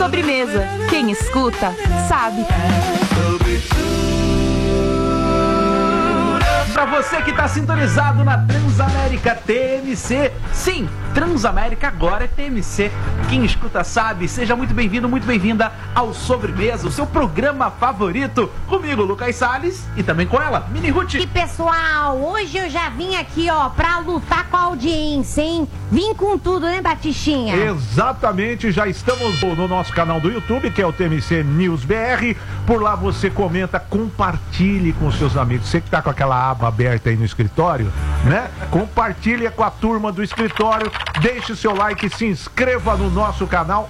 Sobremesa. Quem escuta, sabe. Pra você que tá sintonizado na Transamérica TMC, sim, Transamérica agora é TMC. Quem escuta sabe, seja muito bem-vindo, muito bem-vinda ao Sobremesa, o seu programa favorito, comigo, Lucas Salles, e também com ela, Mini Ruth. E pessoal, hoje eu já vim aqui, ó, pra lutar com a audiência, hein? Vim com tudo, né, Batistinha? Exatamente, já estamos no nosso canal do YouTube, que é o TMC News BR. Por lá você comenta, compartilhe com seus amigos. Você que tá com aquela aba aberta aí no escritório, né? Compartilha com a turma do escritório, deixe o seu like, se inscreva no nosso canal,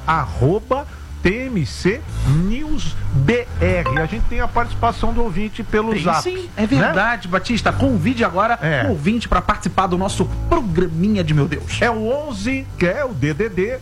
@TMC News BR. A gente tem a participação do ouvinte pelo Zap. Sim, é verdade, né? Batista, convide agora o ouvinte para participar do nosso programinha de meu Deus. É o 11, que é o DDD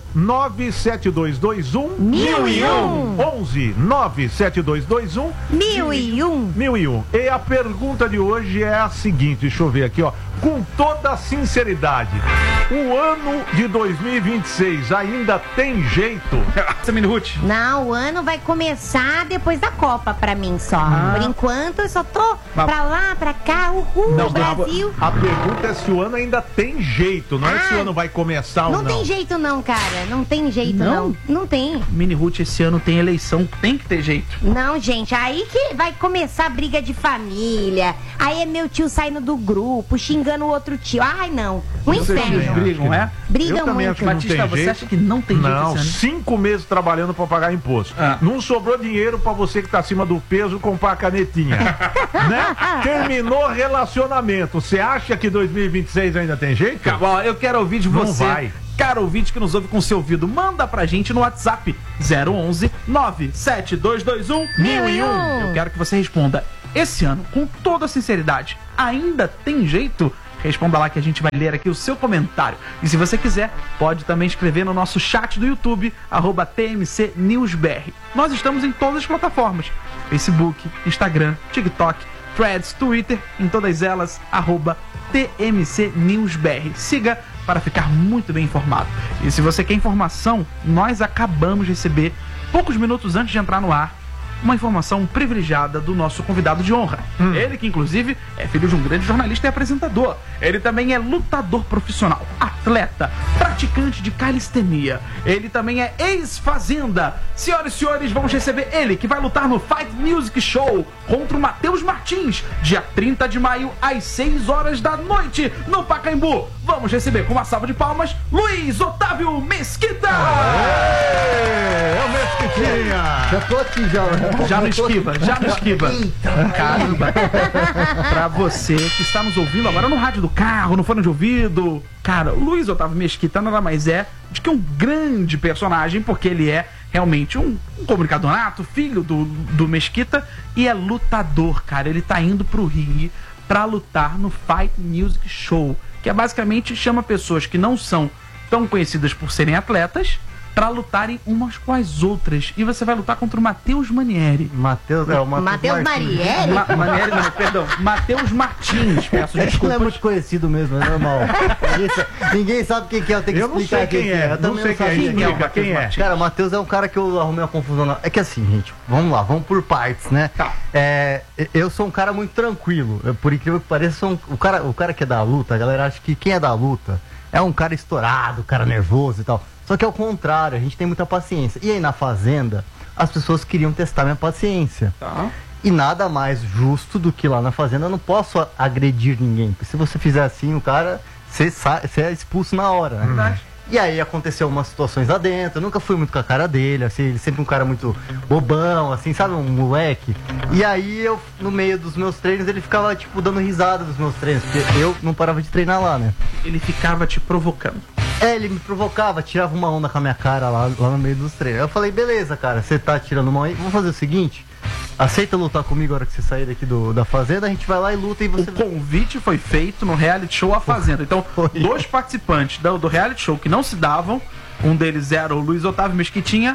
97221 1001. 11 97221 1001. E a pergunta de hoje é a seguinte, deixa eu ver aqui, ó. Com toda sinceridade, o ano de 2026 ainda tem jeito? Não, o ano vai começar depois da Copa pra mim só. Por enquanto eu só tô pra lá, pra cá, Brasil. A pergunta é se o ano ainda tem jeito, não é se o ano vai começar ou não. Não tem jeito não, cara, não tem jeito não. Não tem. Mini Ruth, esse ano tem eleição, tem que ter jeito. Não, gente, aí que vai começar a briga de família. Aí é meu tio saindo do grupo, xingando o outro tio. Ai, não. Um inferno. Brigam, é? Brigam muito. Batista, você acha que não tem jeito Não, esse ano? 5 meses trabalhando pra pagar imposto. Não sobrou dinheiro pra você que tá acima do peso comprar a canetinha. Né? Terminou relacionamento. Você acha que 2026 ainda tem jeito? Ó, eu quero ouvir de você. Não vai. Cara ouvinte que nos ouve com seu ouvido, manda pra gente no WhatsApp 011 97221 1001. Eu quero que você responda, esse ano, com toda sinceridade, ainda tem jeito? Responda lá que a gente vai ler aqui o seu comentário. E se você quiser, pode também escrever no nosso chat do YouTube, @TMC NewsBR. Nós estamos em todas as plataformas, Facebook, Instagram, TikTok, Threads, Twitter, em todas elas, @TMC NewsBR. Siga para ficar muito bem informado. E se você quer informação, nós acabamos de receber, poucos minutos antes de entrar no ar, uma informação privilegiada do nosso convidado de honra. Ele que, inclusive, é filho de um grande jornalista e apresentador. Ele também é lutador profissional, atleta, praticante de calistenia. Ele também é ex-fazenda. Senhoras e senhores, vamos receber ele, que vai lutar no Fight Music Show contra o Matheus Martins, dia 30 de maio, às 6 horas da noite, no Pacaembu. Vamos receber com uma salva de palmas, Luiz Otávio Mesquita! É o Mesquitinha! Já tô aqui, já. Já não esquiva. Caramba. Pra você que está nos ouvindo agora no rádio do carro, no fone de ouvido, cara, o Luiz Otávio Mesquita nada mais é do que um grande personagem, porque ele é realmente um comunicador nato, filho do Mesquita, e é lutador, cara. Ele tá indo pro ringue pra lutar no Fight Music Show, que é basicamente chama pessoas que não são tão conhecidas por serem atletas pra lutarem umas com as outras. E você vai lutar contra o Matheus Manieri. Matheus Marielle? Manieri não, perdão. Matheus Martins, peço Ele desculpas. é muito conhecido mesmo, é normal. Ninguém sabe quem que é, eu tenho que Eu não explicar sei quem é. Eu Não também sei quem é. sabia. Explica quem é. Cara, o Matheus é um cara que eu arrumei uma confusão. É que assim, gente, vamos lá, vamos por partes, né? Tá. Eu sou um cara muito tranquilo. Por incrível que pareça, o cara que é da luta, a galera acha que quem é da luta é um cara estourado, um cara nervoso e tal. Só que ao contrário, a gente tem muita paciência. E aí na Fazenda, as pessoas queriam testar minha paciência. Tá. E nada mais justo do que lá na Fazenda, eu não posso agredir ninguém. Porque se você fizer assim, o cara, você é expulso na hora, né? Verdade. E aí aconteceu umas situações lá dentro, eu nunca fui muito com a cara dele, assim, ele sempre um cara muito bobão, assim, sabe, um moleque. E aí eu, no meio dos meus treinos, ele ficava, tipo, dando risada dos meus treinos, porque eu não parava de treinar lá, né? Ele ficava te provocando. Ele me provocava, tirava uma onda com a minha cara lá no meio dos treinos. Eu falei, beleza, cara, você tá tirando uma onda aí, vamos fazer o seguinte... Aceita lutar comigo a hora que você sair daqui da Fazenda, a gente vai lá e luta e você... O convite foi feito no reality show A Fazenda. Então, dois participantes do reality show que não se davam, um deles era o Luiz Otávio Mesquitinha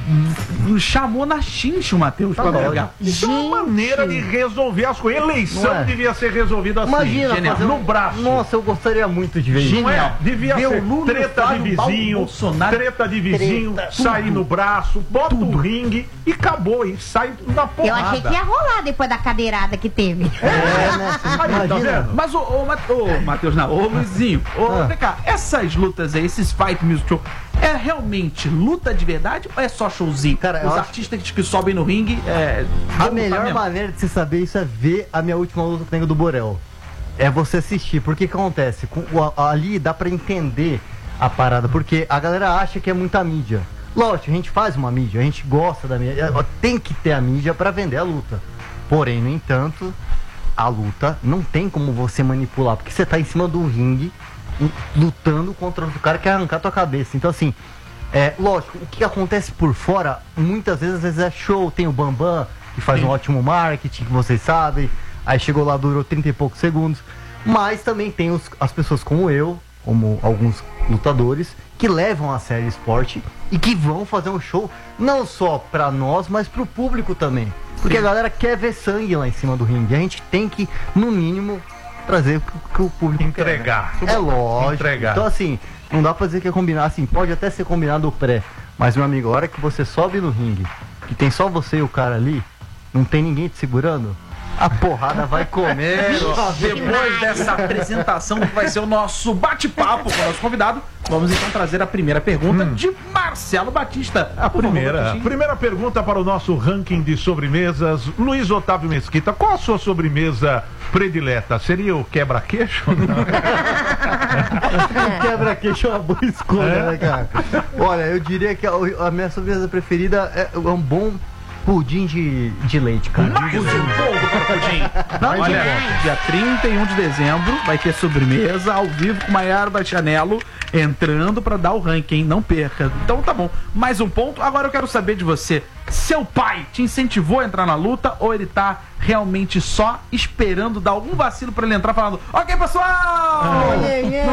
chamou na chincha o Matheus pra brigar. Isso é uma maneira de resolver as coisas. Eleição devia ser resolvida assim. Imagina, no braço. Nossa, eu gostaria muito de ver isso. Genial. Devia Ver ser o Lula treta de vizinho, Bolsonaro. treta de vizinho, sair no braço, bota o ringue e acabou. E sai na porrada. Eu achei que ia rolar depois da cadeirada que teve. Né? Aí, tá Imagina. vendo? Mas ô Matheus, não, ô Luizinho, vem cá, essas lutas aí, esses fight music show, é realmente luta de verdade ou é só showzinho? Cara, os artistas que sobem no ringue, A melhor maneira de se saber isso é ver a minha última luta com o Nego do Borel. É você assistir, porque que acontece? Ali dá pra entender a parada, porque a galera acha que é muita mídia. Lógico, a gente faz uma mídia, a gente gosta da mídia, tem que ter a mídia pra vender a luta. Porém, no entanto, a luta não tem como você manipular, porque você tá em cima do ringue, lutando contra outro cara que quer arrancar tua cabeça. Então assim, lógico, o que acontece por fora, muitas vezes é show, tem o Bambam, que faz um ótimo marketing, que vocês sabem, aí chegou lá, durou 30 e poucos segundos, mas também tem as pessoas como eu, como alguns lutadores, que levam a sério o esporte e que vão fazer um show, não só pra nós, mas pro público também. Porque a galera quer ver sangue lá em cima do ringue, a gente tem que, no mínimo, trazer o que o público Entregar. quer, né? É lógico. Entregar. Então assim, não dá pra dizer que é combinar assim, pode até ser combinado o pré, mas meu amigo, a hora que você sobe no ringue, que tem só você e o cara ali, não tem ninguém te segurando, a porrada vai comer. Depois dessa apresentação, que vai ser o nosso bate-papo com o nosso convidado, vamos então trazer a primeira pergunta de Marcelo Batista. A primeira pergunta para o nosso ranking de sobremesas. Luiz Otávio Mesquita, qual a sua sobremesa predileta? Seria o quebra-queixo? Quebra-queixo é uma boa escolha, né, cara? Olha, eu diria que a minha sobremesa preferida é um bom pudim de leite, cara. Olha, dia 31 de dezembro vai ter sobremesa ao vivo com Maiara Bastianello entrando pra dar o ranking, hein? Não perca. Então tá bom. Mais um ponto. Agora eu quero saber de você. Seu pai te incentivou a entrar na luta ou ele tá realmente só esperando dar algum vacilo pra ele entrar falando: ok, pessoal!